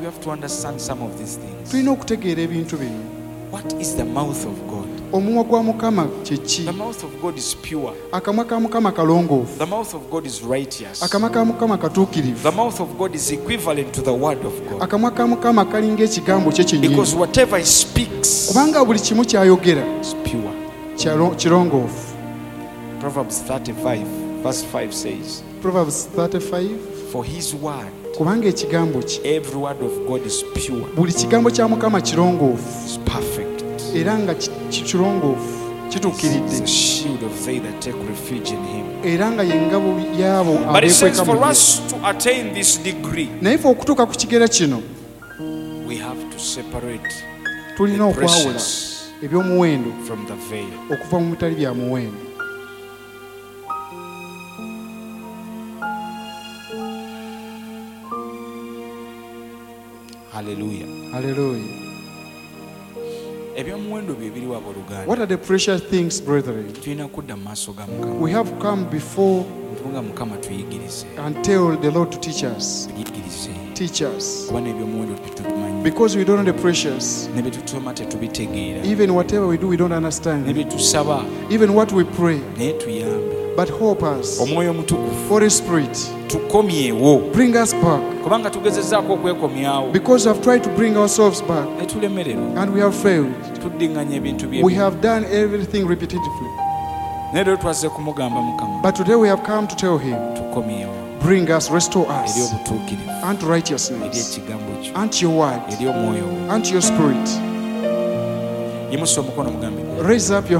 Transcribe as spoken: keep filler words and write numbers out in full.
have to understand some of these things. tulina okutegeera ebintu bino. What is the mouth of God? Omumwa gwa Mukama kye ki? The mouth of God is pure. Akamwa ka Mukama kalongoofu. The mouth of God is righteous. Akamwa ka Mukama katuukirivu. The mouth of God is equivalent to the word of God. Akamwa ka Mukama kalinga ekigambo kye kyennyini. Because whatever he speaks Kubanga buli kimu ky'ayogera is pure. kyalo- kirongoofu. Proverbs thirty-five verse five says, Proverbs thirty-five. for his word, Kubanga ekigambo kye, every word of God is pure, buli kigambo kya Mukama kirongoofu is perfect. era nga ki- ki- kirongoofu It's kituukiridde a shield of they that take refuge in him. era nga ye ngabo y'abo But it says abeekweka mu for ye. us to attain this degree, Naye fe okutuuka ku kigera kino we have to separate tulina the okwawula precious eby'omuwendo from the veil. okuva mu bitali bya muwendo. Hallelujah. Haleluya. Ebyomuwendo bye biri wa boluganda. What are the precious things, brethren? Tulina kudda mu maaso ga Mukama. We have come before Nga Mukama tuyigirize. and tell the Lord to teach us. Tuyigirize. Teach us. Kuba n'ebyomuwendo tetubimanyi. Because we don't know the precious. Ne bye tusoma tetubitegeera. Even whatever we do, we don't Ne understand. bye tusaba Even what we pray. naye tuyambe. But help us. Omwoyo Omutukuvu Holy Spirit, tukomyewo. bring us back. Kubanga tugezezzaako okwekomyawo Because we have tried to bring ourselves back ne tulemererwa. and we have failed. Tuddiŋŋanya ebintu bye. We have done everything repetitively. Naye leero twazze kumugamba Mukama But today we have come to tell him, tukomyewo bring us, restore eri us obutuukirivu, unto eri righteousness, ekigambo kyo, unto your word, eri omwoyo wo. unto your spirit. Yimusa omukono mugambe. Raise up your